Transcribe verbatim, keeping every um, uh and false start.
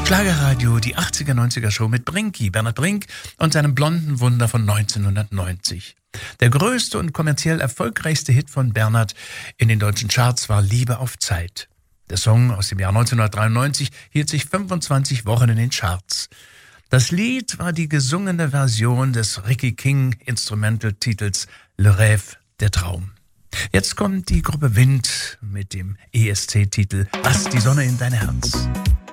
Schlagerradio, die achtziger, neunziger Show mit Brinky, Bernhard Brink und seinem blonden Wunder von neunzehnhundertneunzig. Der größte und kommerziell erfolgreichste Hit von Bernhard in den deutschen Charts war Liebe auf Zeit. Der Song aus dem Jahr neunzehnhundertdreiundneunzig hielt sich fünfundzwanzig Wochen in den Charts. Das Lied war die gesungene Version des Ricky King Instrumental-Titels Le Rêve, der Traum. Jetzt kommt die Gruppe Wind mit dem E S C-Titel Lass die Sonne in dein Herz.